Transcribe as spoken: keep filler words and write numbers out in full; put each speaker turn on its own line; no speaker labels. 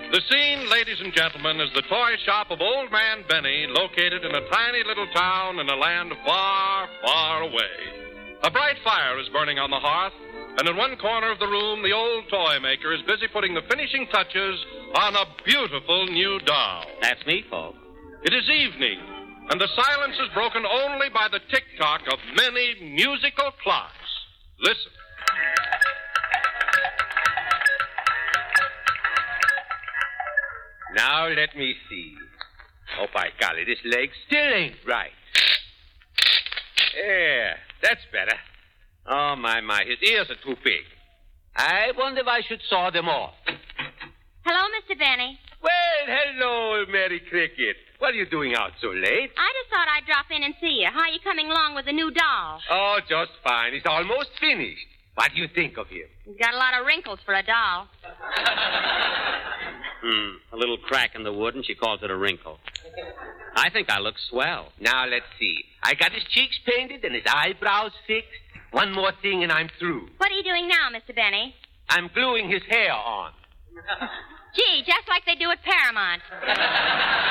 The scene, ladies and gentlemen, is the toy shop of Old Man Benny, located in a tiny little town in a land far, far away. A bright fire is burning on the hearth, and in one corner of the room, the old toy maker is busy putting the finishing touches on a beautiful new doll.
That's me, folks.
It is evening, and the silence is broken only by the tick-tock of many musical clocks. Listen.
Now let me see. Oh, by golly, this leg still ain't right. Yeah, that's better. Oh, my, my, his ears are too big. I wonder if I should saw them off.
Hello, Mister Benny.
Well, hello, Mary Cricket. What are you doing out so late?
I just thought I'd drop in and see you. How are you coming along with the new doll?
Oh, just fine. He's almost finished. What do you think of him?
He's got a lot of wrinkles for a doll.
Hmm, a little crack in the wood, and she calls it a wrinkle. I think I look swell.
Now, let's see. I got his cheeks painted and his eyebrows fixed. One more thing and I'm through.
What are you doing now, Mister Benny?
I'm gluing his hair on.
Gee, just like they do at Paramount.